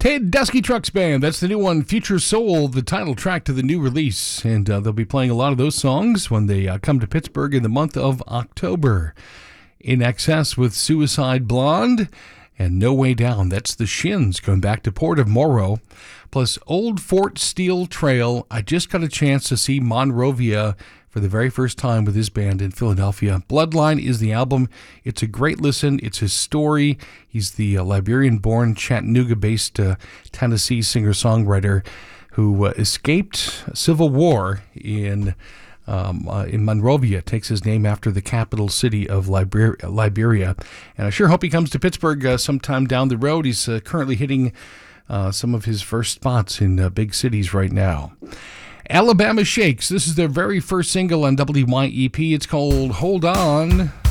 Dusky Trucks Band, that's the new one, Future Soul, the title track to the new release. And they'll be playing a lot of those songs when they come to Pittsburgh in the month of October. In Excess with Suicide Blonde and No Way Down. That's the Shins going back to Port of Morrow. Plus Old Fort Steel Trail. I just got a chance to see Monrovia for the very first time with his band in Philadelphia. Bloodline is the album. It's a great listen. It's his story. He's the Liberian-born, Chattanooga-based Tennessee singer-songwriter who escaped civil war in Monrovia. Takes his name after the capital city of Liberia. And I sure hope he comes to Pittsburgh sometime down the road. He's currently hitting some of his first spots in big cities right now. Alabama Shakes. This is their very first single on WYEP. It's called Hold On.